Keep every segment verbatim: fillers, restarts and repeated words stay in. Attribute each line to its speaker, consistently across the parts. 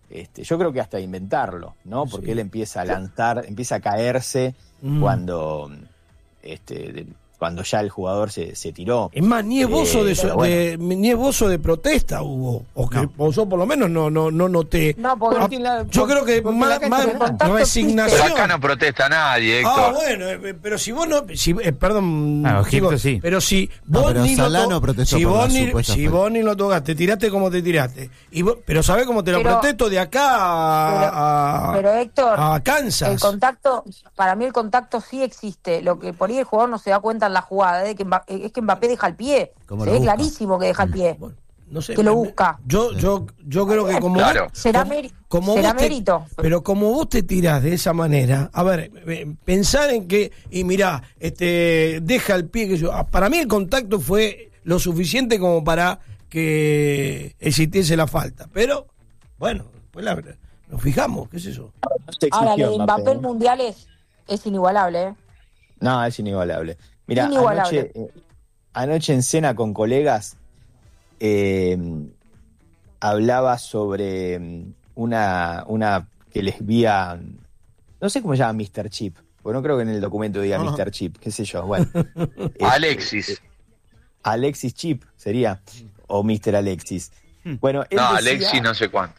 Speaker 1: este, yo creo que hasta inventarlo, ¿no? Porque
Speaker 2: Sí.
Speaker 1: él empieza a lanzar, empieza a caerse
Speaker 2: Mm.
Speaker 1: cuando, este, de- cuando ya el jugador se, se tiró.
Speaker 2: Es más, ni esbozo,
Speaker 1: Eh,
Speaker 2: de,
Speaker 1: pero
Speaker 2: so-
Speaker 1: bueno.
Speaker 2: de- ni esbozo de protesta hubo. O que
Speaker 3: No.
Speaker 2: o yo por lo menos no, no, no noté.
Speaker 4: No, porque
Speaker 2: Ah,
Speaker 4: tiene la-
Speaker 2: yo creo que
Speaker 4: porque
Speaker 2: más,
Speaker 4: la cancha
Speaker 2: más
Speaker 4: de contacto
Speaker 2: resignación.
Speaker 5: Pero acá no protesta nadie, Héctor.
Speaker 2: Ah, bueno, eh, pero si vos no, si, eh, perdón,
Speaker 3: Ah, Egipto
Speaker 2: digo,
Speaker 3: sí.
Speaker 2: pero si
Speaker 6: No,
Speaker 2: vos
Speaker 6: pero
Speaker 2: ni lo
Speaker 6: Solano
Speaker 2: to-
Speaker 6: protestó
Speaker 2: si
Speaker 6: por
Speaker 2: vos
Speaker 6: la
Speaker 2: ni,
Speaker 6: supuesta
Speaker 2: si
Speaker 6: falta.
Speaker 2: vos ni lo tocaste, tiraste como te tiraste, y vos- pero sabés cómo te lo
Speaker 4: Pero-
Speaker 2: protesto de acá a, a-
Speaker 4: Pero Héctor,
Speaker 2: a Kansas.
Speaker 4: el contacto, para mí el contacto sí existe. Lo que por ahí el jugador no se da cuenta en la jugada es que Mba- es que Mbappé deja el pie.
Speaker 6: Como
Speaker 4: Se
Speaker 6: lo
Speaker 4: ve
Speaker 6: busca.
Speaker 4: clarísimo que deja el pie.
Speaker 2: Bueno, no sé,
Speaker 4: que lo
Speaker 2: me-
Speaker 4: busca.
Speaker 2: Yo, yo, yo creo que como
Speaker 5: Claro.
Speaker 2: vos-
Speaker 4: Será,
Speaker 2: como-
Speaker 4: meri-
Speaker 2: como
Speaker 4: será
Speaker 2: vos te-
Speaker 4: mérito.
Speaker 2: pero como vos te tirás de esa manera, a ver, eh, pensar en que, y mirá, este, deja el pie que yo. ah, Para mí el contacto fue lo suficiente como para que existiese la falta. Pero, bueno, pues la verdad, nos fijamos, ¿qué es eso?
Speaker 1: No se
Speaker 4: Ahora,
Speaker 1: exigió
Speaker 4: lo de
Speaker 1: Mbappé,
Speaker 4: Mbappé en
Speaker 1: ¿no?
Speaker 4: mundiales es inigualable, ¿eh?
Speaker 1: No, es inigualable. Mira,
Speaker 4: Inigualable.
Speaker 1: anoche, eh, anoche en cena con colegas eh, hablaba sobre mm, una, una que les vi a, no sé cómo se llama míster Chip, porque no creo que en el documento diga
Speaker 6: Ajá.
Speaker 1: míster Chip, qué sé yo, bueno. Este,
Speaker 5: Alexis.
Speaker 1: Alexis Chip sería, o míster Alexis. Bueno, él
Speaker 5: No,
Speaker 1: decía,
Speaker 5: Alexis no sé cuánto.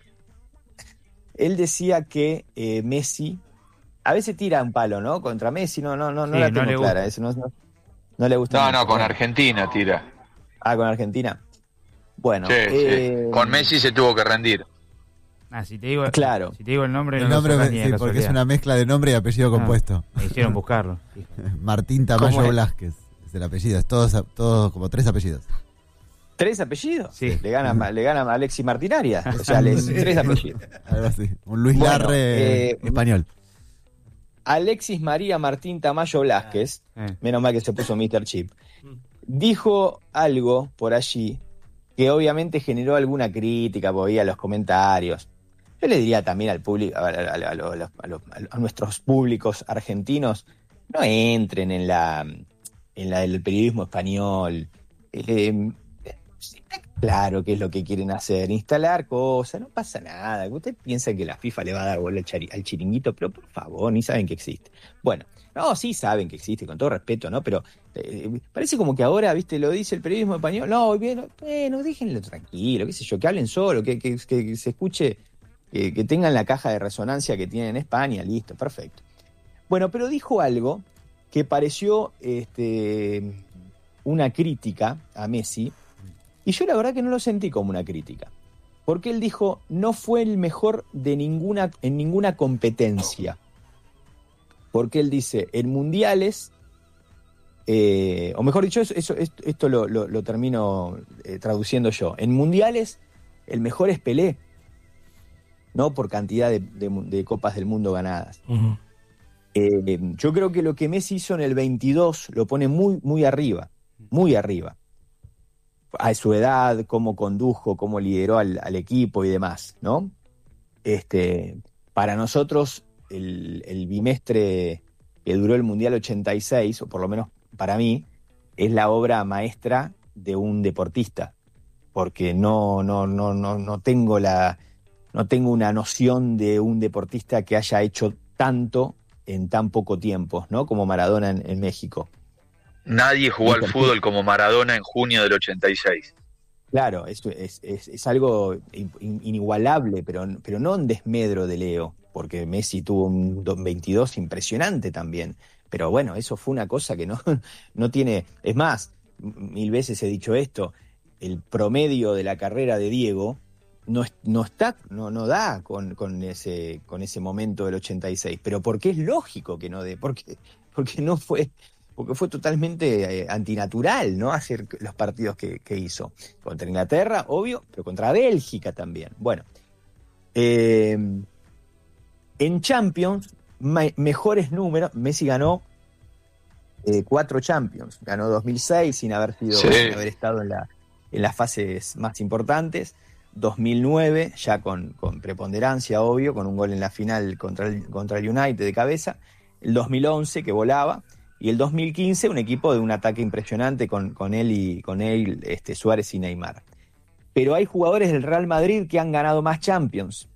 Speaker 1: él decía que eh, Messi a veces tira un palo, ¿no? Contra Messi, no, no, no, no
Speaker 3: Sí,
Speaker 1: la
Speaker 3: no
Speaker 1: tengo
Speaker 3: le
Speaker 1: clara,
Speaker 3: gusta.
Speaker 1: eso no, no, no le gusta.
Speaker 5: No,
Speaker 1: mucho.
Speaker 5: no, con Argentina tira.
Speaker 1: Ah, con Argentina. Bueno,
Speaker 5: Sí,
Speaker 1: eh,
Speaker 5: sí. Con Messi se tuvo que rendir.
Speaker 3: Ah, si te digo,
Speaker 1: Claro.
Speaker 3: si te digo el nombre,
Speaker 6: El
Speaker 3: no lo
Speaker 6: nombre,
Speaker 3: sacás ni de
Speaker 6: sí, porque es
Speaker 3: casualidad.
Speaker 6: una mezcla de nombre y apellido
Speaker 3: Ah,
Speaker 6: compuesto.
Speaker 3: Me hicieron buscarlo. Sí.
Speaker 6: Martín
Speaker 1: ¿Cómo
Speaker 6: Tamayo
Speaker 1: es?
Speaker 6: Blasquez es el apellido, es todos, todos como tres apellidos.
Speaker 1: ¿tres apellidos?
Speaker 3: Sí.
Speaker 1: Le gana, le gana a Alexis Martinaria. O sea, le- tres apellidos.
Speaker 6: Algo así. Un Luis
Speaker 1: Bueno,
Speaker 6: Larre
Speaker 1: eh,
Speaker 6: español.
Speaker 1: Alexis María Martín Tamayo Blasquez,
Speaker 3: Eh.
Speaker 1: menos mal que se puso míster Chip, dijo algo por allí que obviamente generó alguna crítica, porque veía los comentarios. Yo le diría también al público, a, a- a- a los- a los- a nuestros públicos argentinos, no entren en la en la del periodismo español. Eh, está claro qué es lo que quieren hacer, instalar cosas, no pasa nada. Usted piensa que la FIFA le va a dar bola al, chari- al chiringuito, pero por favor, ni saben que existe. Bueno, no, sí saben que existe, con todo respeto, ¿no? Pero eh, parece como que ahora, viste, lo dice el periodismo español, no, bien, bueno, déjenlo tranquilo, qué sé yo, que hablen solo, que, que, que se escuche, que, que tengan la caja de resonancia que tienen en España, listo, perfecto. Bueno, pero dijo algo que pareció este, una crítica a Messi, y yo la verdad que no lo sentí como una crítica, porque él dijo, no fue el mejor de ninguna, en ninguna competencia, porque él dice, en mundiales, eh, o mejor dicho, eso, eso- esto, esto lo, lo- lo termino eh, traduciendo yo, en mundiales el mejor es Pelé, no por cantidad de, de- de copas del mundo ganadas.
Speaker 2: Ujú.
Speaker 1: Eh, yo creo que lo que Messi hizo en el veintidós lo pone muy, muy arriba, muy arriba. A su edad, cómo condujo, cómo lideró al, al equipo y demás, ¿no? Este, para nosotros, el, el bimestre que duró el Mundial ochenta y seis, o por lo menos para mí, es la obra maestra de un deportista, porque no, no, no, no, no tengo la, no tengo una noción de un deportista que haya hecho tanto en tan poco tiempo, ¿no? Como Maradona en, en México.
Speaker 5: Nadie jugó al
Speaker 1: Perfecto.
Speaker 5: fútbol como Maradona en junio del ochenta y seis.
Speaker 1: Claro, es, es, es, es algo in- in- inigualable, pero, pero no en desmedro de Leo, porque Messi tuvo un do- veintidós impresionante también. Pero bueno, eso fue una cosa que no, no tiene... Es más, m- mil veces he dicho esto, el promedio de la carrera de Diego no, es- no está, no, no da con, con, ese, con ese momento del ochenta y seis, pero porque es lógico que no dé, porque, porque no fue... porque fue totalmente eh, antinatural, ¿no? Hacer los partidos que, que hizo. Contra Inglaterra, obvio, pero contra Bélgica también. Bueno, eh, en Champions, ma- mejores números, Messi ganó eh, cuatro Champions. Ganó dos mil seis sin haber sido,
Speaker 5: Sí.
Speaker 1: sin haber estado en, la, en las fases más importantes. dos mil nueve, ya con, con preponderancia, obvio, con un gol en la final contra el, contra el United de cabeza. El dos mil once, que volaba. Y el dos mil quince, un equipo de un ataque impresionante con, con él y con él, este, Suárez y Neymar. Pero hay jugadores del Real Madrid que han ganado más Champions.